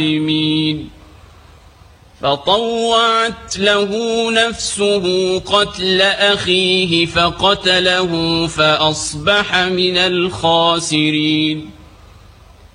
الظالمين فطوعت له نفسه قتل أخيه فقتله فأصبح من الخاسرين